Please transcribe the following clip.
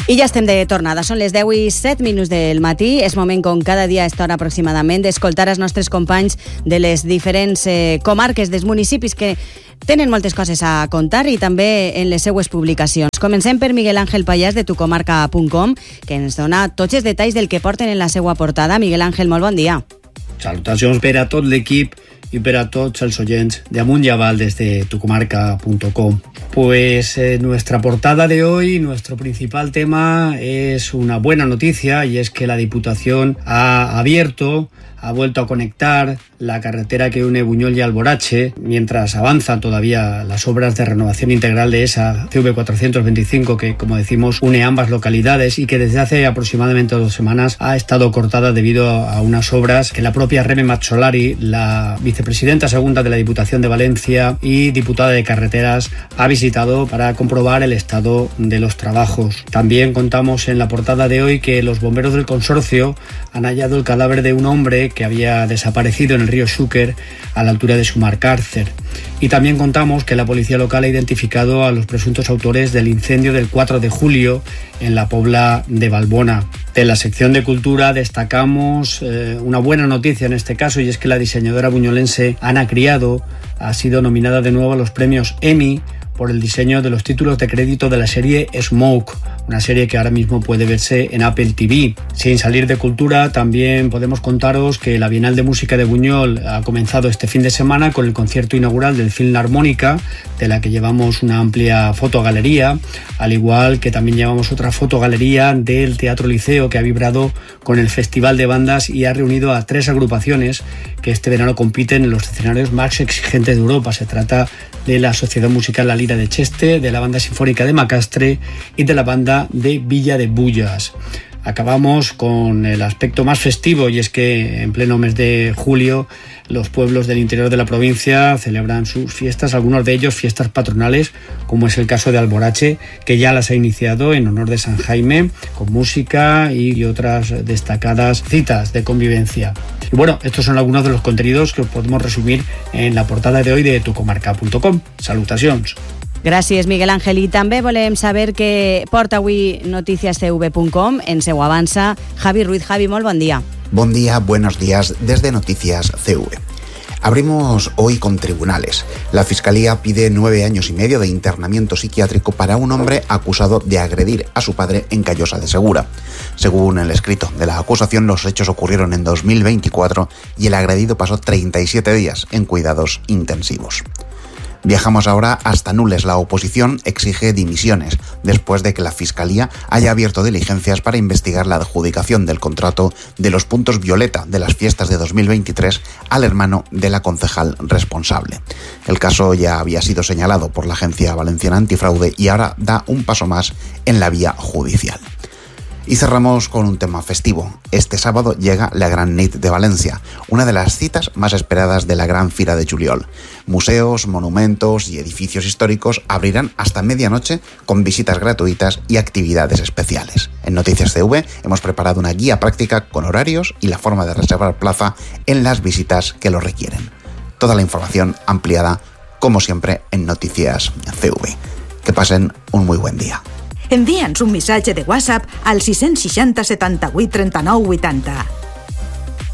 I ja estem de tornada. Són les 10:07 del matí. És moment, com cada dia a aquesta hora aproximadament, d'escoltar els nostres companys de les diferents comarques, dels municipis que tenen moltes coses a contar i també en les seues publicacions. Comencem per Miguel Ángel Pallàs de tucomarca.com, que ens dona tots els detalls del que porten en la seua portada. Miguel Ángel, molt bon dia. Salutacions per a tot l'equip i per a tots els oyents de Amunt i Avall desde tucomarca.com. Pues nuestra portada de hoy, nuestro principal tema es una buena noticia, y es que la Diputación ha vuelto a conectar la carretera que une Buñol y Alborache, mientras avanzan todavía las obras de renovación integral de esa CV425 que, como decimos, une ambas localidades y que desde hace aproximadamente 2 semanas ha estado cortada debido a unas obras que la propia Reme Mazzolari, la vicepresidenta segunda de la Diputación de Valencia y diputada de Carreteras, ha visitado para comprobar el estado de los trabajos. También contamos en la portada de hoy que los bomberos del consorcio han hallado el cadáver de un hombre que había desaparecido en el río Xúquer a la altura de Sumarcárcer. Y también contamos que la policía local ha identificado a los presuntos autores del incendio del 4 de julio en la Pobla de Valbona. De la sección de cultura destacamos una buena noticia en este caso, y es que la diseñadora buñolense Ana Criado ha sido nominada de nuevo a los premios Emmy por el diseño de los títulos de crédito de la serie Smoke, una serie que ahora mismo puede verse en Apple TV. Sin salir de cultura, también podemos contaros que la Bienal de Música de Buñol ha comenzado este fin de semana con el concierto inaugural del Filharmónica, de la que llevamos una amplia fotogalería, al igual que también llevamos otra fotogalería del Teatro Liceo, que ha vibrado con el Festival de Bandas y ha reunido a 3 agrupaciones que este verano compiten en los escenarios más exigentes de Europa. Se trata de la Sociedad Musical La Lira de Cheste, de la Banda Sinfónica de Macastre y de la Banda de Villa de Bullas. Acabamos con el aspecto más festivo, y es que en pleno mes de julio los pueblos del interior de la provincia celebran sus fiestas, algunos de ellos fiestas patronales, como es el caso de Alborache, que ya las ha iniciado en honor de San Jaime, con música y otras destacadas citas de convivencia. Y bueno, estos son algunos de los contenidos que podemos resumir en la portada de hoy de tucomarca.com. Salutacions. Gràcies, Miguel Ángel. I també volem saber què porta avui noticiascv.com. En seu avança Javi Ruiz. Javi, molt bon dia. Buen día, buenos días desde Noticias CV. Abrimos hoy con tribunales. La Fiscalía pide 9 años y medio de internamiento psiquiátrico para un hombre acusado de agredir a su padre en Callosa de Segura. Según el escrito de la acusación, los hechos ocurrieron en 2024 y el agredido pasó 37 días en cuidados intensivos. Viajamos ahora hasta Nules. La oposición exige dimisiones después de que la Fiscalía haya abierto diligencias para investigar la adjudicación del contrato de los puntos violeta de las fiestas de 2023 al hermano de la concejal responsable. El caso ya había sido señalado por la Agencia Valenciana Antifraude y ahora da un paso más en la vía judicial. Y cerramos con un tema festivo. Este sábado llega la Gran Nit de Valencia, una de las citas más esperadas de la Gran Fira de Juliol. Museos, monumentos y edificios históricos abrirán hasta medianoche con visitas gratuitas y actividades especiales. En Noticias CV hemos preparado una guía práctica con horarios y la forma de reservar plaza en las visitas que lo requieren. Toda la información ampliada, como siempre, en Noticias CV. Que pasen un muy buen día. Envia'ns un missatge de WhatsApp al 660 78 39 80.